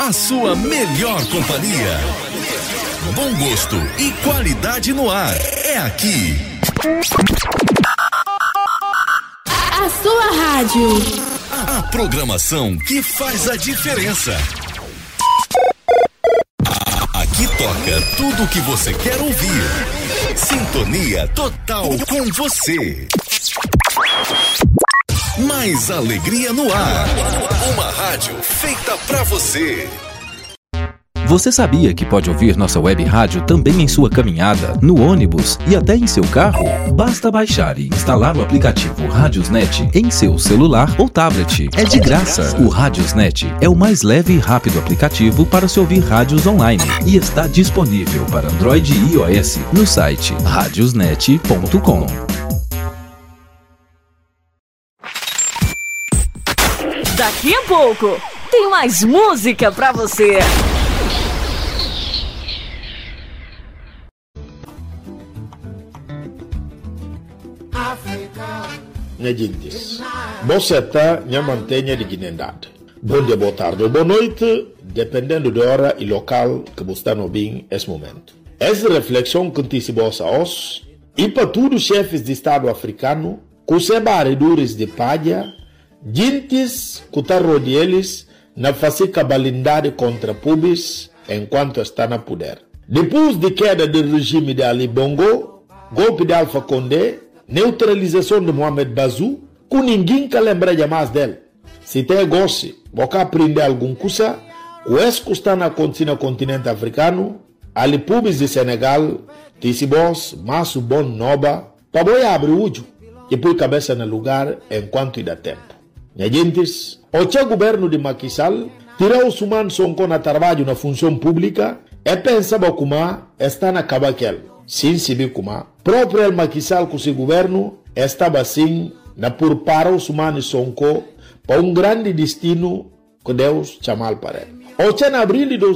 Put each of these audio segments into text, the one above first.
a sua melhor companhia. Bom gosto e qualidade no ar. É aqui. A sua rádio. A programação que faz a diferença. Aqui toca tudo o que você quer ouvir. Sintonia total com você. Mais alegria no ar. Uma rádio feita pra você. Você sabia que pode ouvir nossa web rádio também em sua caminhada, no ônibus e até em seu carro? Basta baixar e instalar o aplicativo Radiosnet em seu celular ou tablet. É de graça. O Radiosnet é o mais leve e rápido aplicativo para se ouvir rádios online e está disponível para Android e iOS no site radiosnet.com. Daqui a pouco tem mais música pra você. Minha gente, você está minha mantenha de dignidade. Bom dia, boa tarde ou boa noite, dependendo da hora e local que você está no bem nesse momento. Essa reflexão que te se bossa hoje e para todos os chefes de Estado africano, que se barredores de palha, gentes que está rodeando eles na fazer cabalindade contra pubis enquanto está na poder. Depois de queda do regime de Ali Bongo, golpe de Alpha Condé, neutralização de Mohamed Bazoum, que ninguém que lembra mais dele. Se tem gosto, você aprender alguma coisa, o que está acontecendo no continente africano, ali pubis de Senegal, Tissibos, Masso Bon Noba, para boi abrir o olho e pôr cabeça no lugar enquanto dá tempo. Minha gente, o governo de Macky Sall tirou os humanos Sonko na trabalho na função pública e pensava como está na cabaquel. Sim, se vê como próprio Macky Sall com seu governo estava assim na por para os humanos Sonko para grande destino que Deus chamou para ele. Em abril de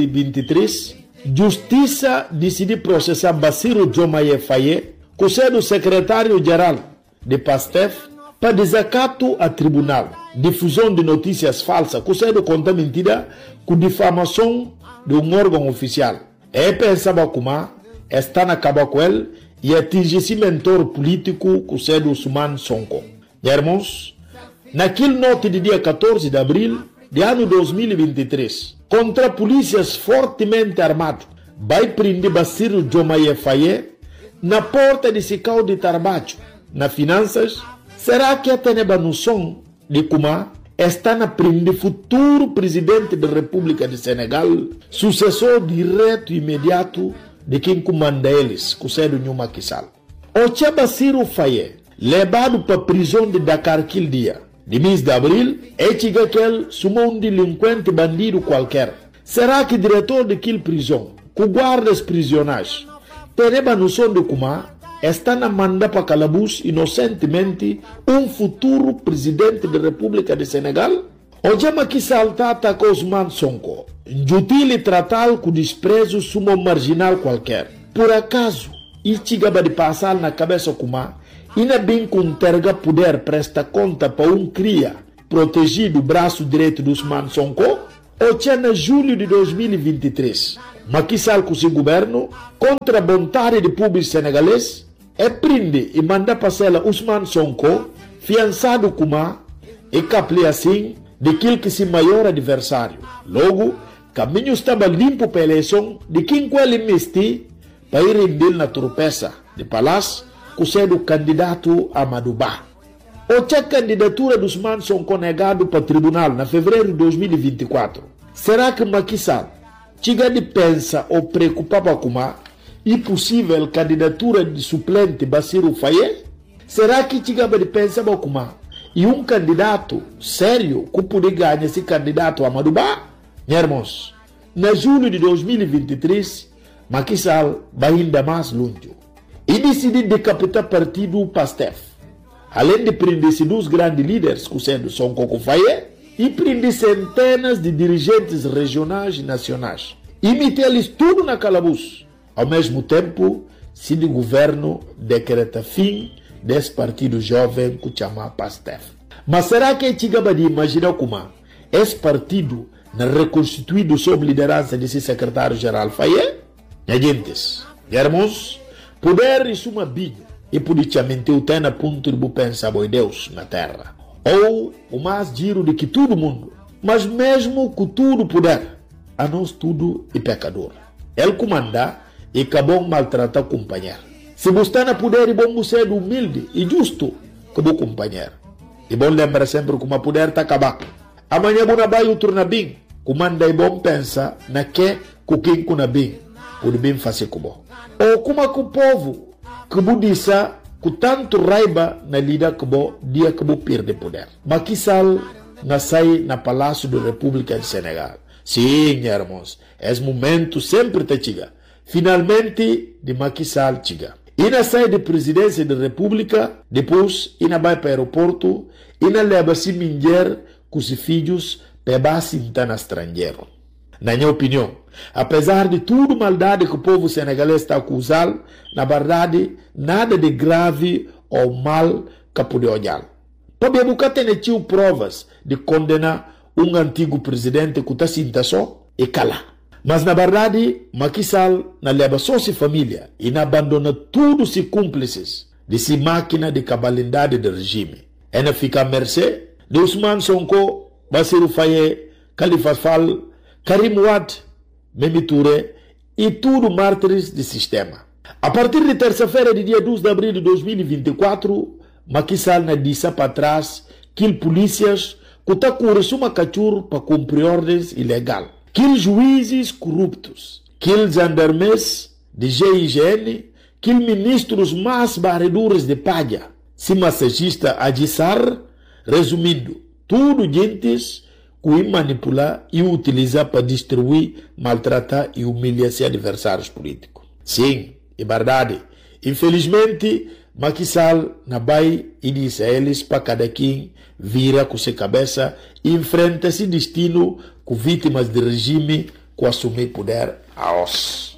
2023, Justiça decidiu processar Bassirou Diomaye Faye, que é o secretário-geral de PASTEF, para desacato a tribunal, difusão de notícias falsas, que é conta mentira, com difamação de órgão oficial. E pensava como está na caba com ele e atingir esse mentor político que é o Ousmane Sonko. Irmãos, naquele noite de dia 14 de abril de ano 2023, contra polícias fortemente armados, vai prender Bassirou Diomaye Faye na porta de Sicau de Tarbacho, na finanças. Será que a teneba noção de como está na prender futuro presidente da República de Senegal, sucessor direto e imediato de quem comanda eles, que é o Macky Sall? O Bassirou Faye, levado para a prisão de Dakar aquele dia, de mês de abril, é que ele sumou um delinquente bandido qualquer. Será que o diretor daquela prisão, que guarda os prisioneiros, teneba noção de como está na manda para calabouço inocentemente um futuro presidente da República de Senegal? O Macky Sall atacou Ousmane Sonko, injutil tratá-lo com desprezo sumo marginal qualquer. Por acaso, e chegava de passar na cabeça como ainda bem que terga poder presta conta para cria protegido o braço direito do Ousmane Sonko? Ou em julho de 2023, Macky Sall com seu governo, contra a vontade de público senegalês, prende e manda passar Ousmane Sonko, fiançado como e caple assim daquele que se maior adversário. Logo, caminho estava limpo para a eleição de quem ele investir para ir render na tropeça de palácio, que é o candidato Amadou Ba. A candidatura do Ousmane Sonko negado para o tribunal na fevereiro de 2024. Será que Macky Sall chega de pensa ou preocupava com a impossível candidatura de suplente Bassirou Faye? Será que chega de pensar com a e um candidato sério que poderia ganhar esse candidato Amadou Ba? Meus irmãos, na julho de 2023, Macky Sall vai ainda mais longe e decidiu decapitar o partido PASTEF. Além de prender dois grandes líderes, que são Sonko Faye, e prender centenas de dirigentes regionais e nacionais. E meter-lhes tudo na calabouço. Ao mesmo tempo, se o governo decreta fim desse partido jovem que chama PASTEF. Mas será que é chegava de imaginar como esse partido na reconstituído sob liderança desse secretário-geral Faye, agentes, irmãos, poder e suma binho, e politicamente o tem a ponto de pensar boi Deus na terra, ou o mais giro de que todo mundo, mas mesmo com tudo poder, a nós tudo é pecador. Ele comanda e acabou maltratar o companheiro. Se você na poder e bom ser humilde e justo como o companheiro. E bom lembra sempre que o poder está acabado. Amanhã você vai o turno bem. Comanda e bom pensa na que o quem kuna bem pode bem fazer como. Ou como o povo que você disse que tanto raiva na lida que você dia que você perde poder. Mas que sal na sai na Palácio da República de Senegal. Sim, irmãos, esse momento sempre te chega. Finalmente, de Macky Sall chega. E na sai de presidência da República, depois, e na vai para o aeroporto, e na leva-se mulher com os filhos para base no estrangeiro. Na minha opinião, apesar de tudo maldade que o povo senegalês está acusando, na verdade, nada de grave ou mal que pode olhar. Para nunca ter provas de condenar antigo presidente que está sinta só e cala. Mas na verdade, Macky Sall na leva só sua família e na abandona todos os cúmplices de sua máquina de cabalidade do regime. Ela fica à mercê de Ousmane Sonko, Bassirou Faye, Khalifa Sall, Karim Wade, Mimi Touré e tudo mártires do sistema. A partir de terça-feira, de dia 12 de abril de 2024, Macky Sall na disse para trás que polícias que está com uma cachorro para cumprir ordens ilegais. Que juízes corruptos, que gendarmes de GIGN, que ministros mais barredores de palha, se massagista Adissar, resumindo, tudo gentes que manipular e utilizar para destruir, maltratar e humilhar seus adversários políticos. Sim, é verdade. Infelizmente, Macky Sall na vai e diz a eles para cada quem vira com sua cabeça e enfrenta esse destino com vítimas do regime que assumir poder a os.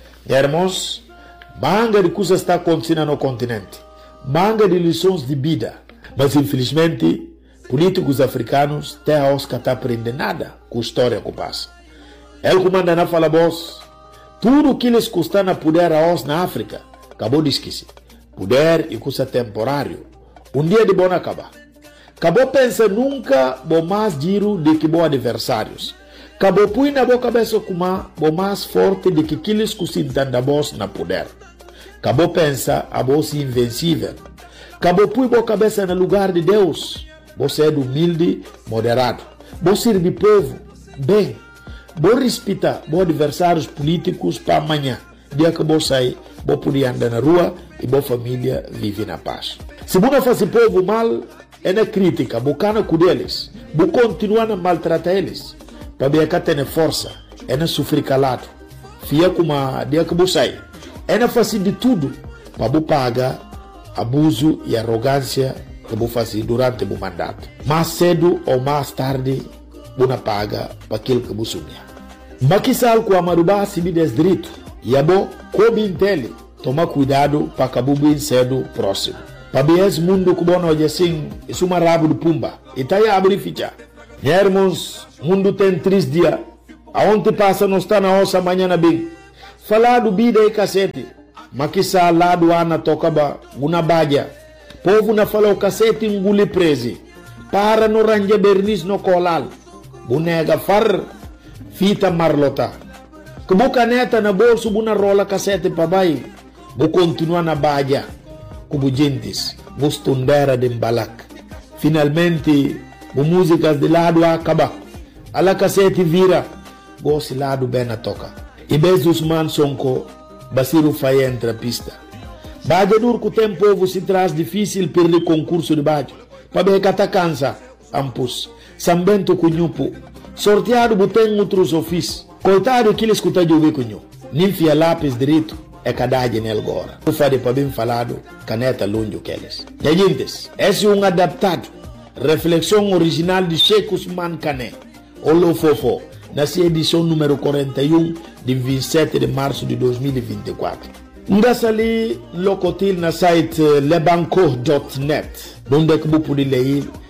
Irmãos, manga de coisas está acontecendo no continente, manga de lições de vida, mas infelizmente políticos africanos até a os que não aprendem nada com a história que passa. Ele comanda na fala boss, tudo que eles custam na poder a os na África, acabou de esquecer. Poder e custa temporário. Dia de bom acabar. Acabou pensa nunca bom mais giro de que bom adversários. Acabou põe na boa cabeça como bom mais forte de que aqueles que se entendem boss na poder. Acabou pensa a boss invencível. Acabou põe boa cabeça no lugar de Deus. Você é humilde, moderado. Você serve povo, bem. Você respeita bom adversários políticos para amanhã. Dia que você sair, você pode andar na rua e boa família vive na paz. Se você faz povo mal, é na crítica, bocana com eles, você continua a maltratar eles, para ver que tem força, é na sofrer calado, fia como a dia que você sai, é na fazer de tudo, para você pagar abuso e arrogância que você faz durante o mandato. Mais cedo ou mais tarde, você paga para aquilo que você sonha. Macky Sall com a Marubá se me desdireito, e a bom, como entende, toma cuidado para que bem cedo próximo. Para ver esse mundo que bom hoje assim, isso é uma rabo de pumba. E está aí a abrir ficha. Irmãos, o mundo tem 3 dias. Aonde passa não está na ossa amanhã bem. Falar do vida e cacete. Macky Sall lá do Ana tocaba, uma badia. Povo na fala o cacete engole prese. Para no range bernis no colal. Bonega far, fita marlota. Que boca neta na bolso, buna rola cacete para baixo. Vou continuar na badia. Como gentes, vou estudar de embalak. Finalmente, as músicas de lado acaba. A la cacete vira, vou se lado bem a toca. E bem Ousmane Sonko, Bassirou Faye entra a pista. Badia dur que o tempo se traz difícil perder concurso de badia. Para ver que está cansa, ampus. Sambento cunhupo. Sorteado botem outros ofícios. Coitado que ele escuta de ouvir cunhu. Ninfia lápis direito. É cadade nele agora. Eu falei para bem falado, caneta longe que eles. E gente, esse é adaptado. Reflexão original de Sheikh Ousmane Kane. Olo Fofo, nessa edição número 41 de 27 de março de 2024. Ndassa ali locotil na site lebanco.net, onde é que você pode ler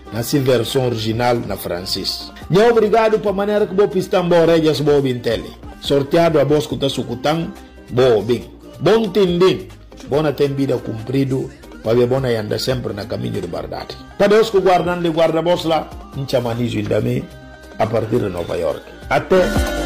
na sua versão original na francês. E obrigado para a maneira que vou pistar regias boa bem tele. Sorteado a voz que está sucutando, boa bem. Bom tendem, bona tem vida cumprido, para ver bona anda sempre na caminho de verdade. Para Deus que guardando de guarda-voz lá, em chamanizo também, a partir de Nova York. Até